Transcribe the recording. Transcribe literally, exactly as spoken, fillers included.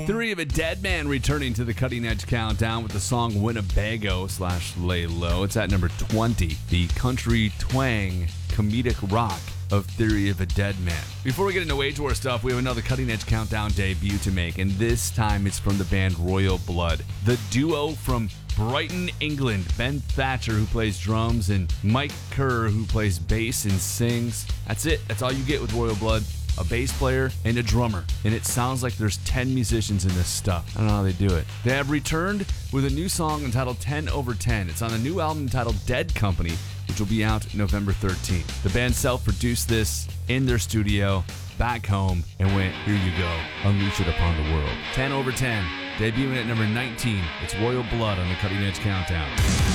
Theory of a Dead Man returning to the Cutting Edge Countdown with the song Winnebago slash Lay Low. It's at number twenty. The country twang comedic rock of Theory of a Dead Man. Before we get into Wage War stuff, we have another Cutting Edge Countdown debut to make, and this time it's from the band Royal Blood. The duo from Brighton, England, Ben Thatcher, who plays drums, and Mike Kerr, who plays bass and sings. That's it. That's all you get with Royal Blood. A bass player and a drummer. And it sounds like there's ten musicians in this stuff. I don't know how they do it. They have returned with a new song entitled ten over ten. It's on a new album entitled Dead Company, which will be out November thirteenth. The band self-produced this in their studio, back home, and went, here you go, unleash it upon the world. ten over ten, debuting at number nineteen. It's Royal Blood on the Cutting Edge Countdown.